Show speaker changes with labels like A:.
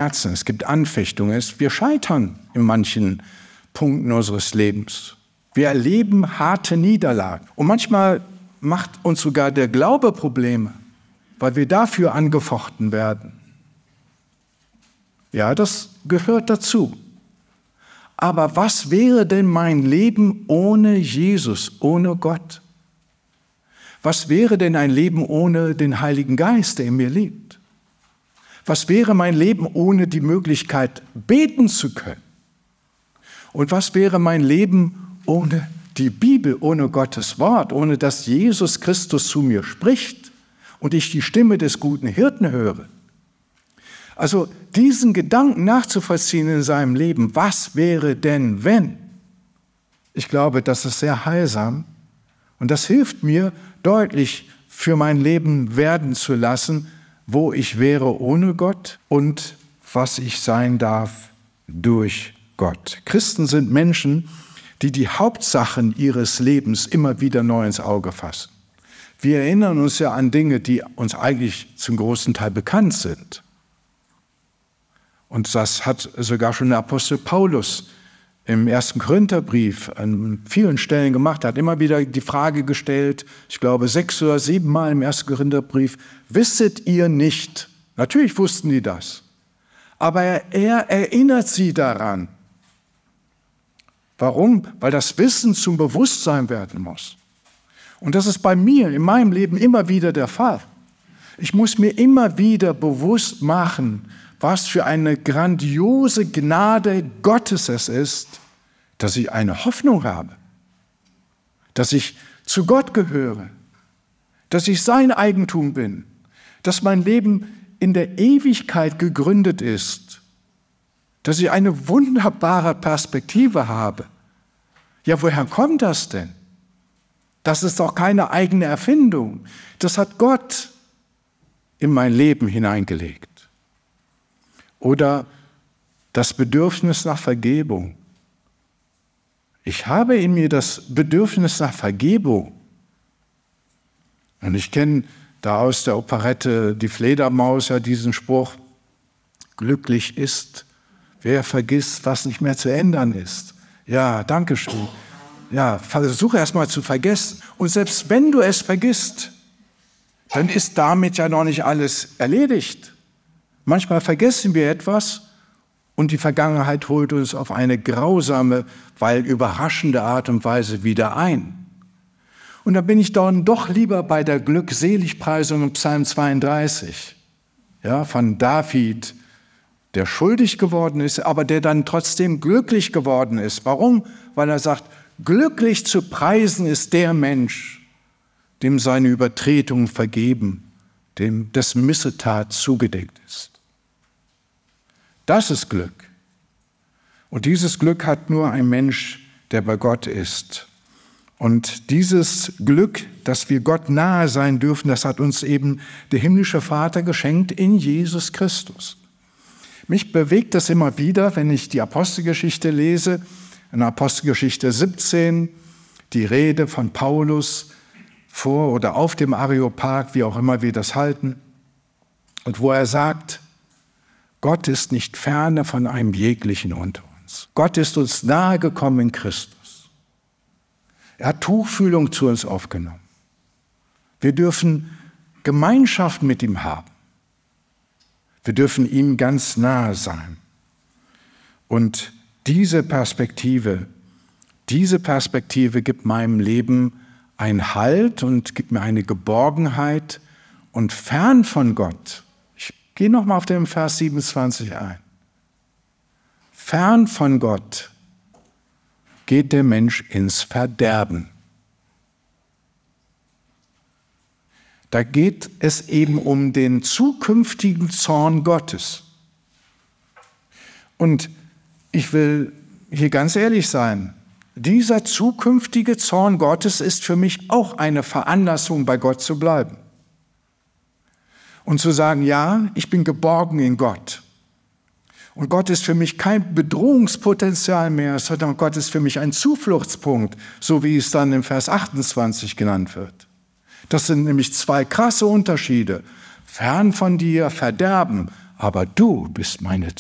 A: Schmerzen, es gibt Anfechtungen, wir scheitern in manchen Punkten unseres Lebens. Wir erleben harte Niederlagen. Und manchmal macht uns sogar der Glaube Probleme, weil wir dafür angefochten werden. Ja, das gehört dazu. Aber was wäre denn mein Leben ohne Jesus, ohne Gott? Was wäre denn ein Leben ohne den Heiligen Geist, der in mir lebt? Was wäre mein Leben ohne die Möglichkeit, beten zu können? Und was wäre mein Leben ohne die Bibel, ohne Gottes Wort, ohne dass Jesus Christus zu mir spricht und ich die Stimme des guten Hirten höre? Also diesen Gedanken nachzuvollziehen in seinem Leben, was wäre denn, wenn? Ich glaube, das ist sehr heilsam und das hilft mir, deutlich für mein Leben werden zu lassen, wo ich wäre ohne Gott und was ich sein darf durch Gott. Christen sind Menschen, die die Hauptsachen ihres Lebens immer wieder neu ins Auge fassen. Wir erinnern uns ja an Dinge, die uns eigentlich zum großen Teil bekannt sind. Und das hat sogar schon der Apostel Paulus im 1. Korintherbrief an vielen Stellen gemacht. Er hat immer wieder die Frage gestellt, ich glaube 6 oder 7 Mal im 1. Korintherbrief, wisset ihr nicht? Natürlich wussten die das. Aber er erinnert sie daran. Warum? Weil das Wissen zum Bewusstsein werden muss. Und das ist bei mir in meinem Leben immer wieder der Fall. Ich muss mir immer wieder bewusst machen, was für eine grandiose Gnade Gottes es ist, dass ich eine Hoffnung habe, dass ich zu Gott gehöre, dass ich sein Eigentum bin, dass mein Leben in der Ewigkeit gegründet ist, dass ich eine wunderbare Perspektive habe. Ja, woher kommt das denn? Das ist doch keine eigene Erfindung. Das hat Gott in mein Leben hineingelegt. Oder das Bedürfnis nach Vergebung. Ich habe in mir das Bedürfnis nach Vergebung. Und ich kenne da aus der Operette Die Fledermaus ja diesen Spruch, glücklich ist, wer vergisst, was nicht mehr zu ändern ist. Ja, danke schön. Ja, versuche erst mal zu vergessen. Und selbst wenn du es vergisst, dann ist damit ja noch nicht alles erledigt. Manchmal vergessen wir etwas und die Vergangenheit holt uns auf eine grausame, weil überraschende Art und Weise wieder ein. Und da bin ich dann doch lieber bei der Glückseligpreisung im Psalm 32, ja, von David, der schuldig geworden ist, aber der dann trotzdem glücklich geworden ist. Warum? Weil er sagt, glücklich zu preisen ist der Mensch, dem seine Übertretungen vergeben, dem dessen Missetat zugedeckt ist. Das ist Glück. Und dieses Glück hat nur ein Mensch, der bei Gott ist. Und dieses Glück, dass wir Gott nahe sein dürfen, das hat uns eben der himmlische Vater geschenkt in Jesus Christus. Mich bewegt das immer wieder, wenn ich die Apostelgeschichte lese, in Apostelgeschichte 17, die Rede von Paulus vor oder auf dem Areopag, wie auch immer wir das halten, und wo er sagt, Gott ist nicht ferne von einem jeglichen unter uns. Gott ist uns nahe gekommen in Christus. Er hat Tuchfühlung zu uns aufgenommen. Wir dürfen Gemeinschaft mit ihm haben. Wir dürfen ihm ganz nahe sein. Und diese Perspektive gibt meinem Leben einen Halt und gibt mir eine Geborgenheit. Und fern von Gott, ich gehe nochmal auf den Vers 27 ein, fern von Gott geht der Mensch ins Verderben. Da geht es eben um den zukünftigen Zorn Gottes. Und ich will hier ganz ehrlich sein, dieser zukünftige Zorn Gottes ist für mich auch eine Veranlassung, bei Gott zu bleiben. Und zu sagen, ja, ich bin geborgen in Gott. Und Gott ist für mich kein Bedrohungspotenzial mehr, sondern Gott ist für mich ein Zufluchtspunkt, so wie es dann im Vers 28 genannt wird. Das sind nämlich zwei krasse Unterschiede. Fern von dir, Verderben, aber du bist meine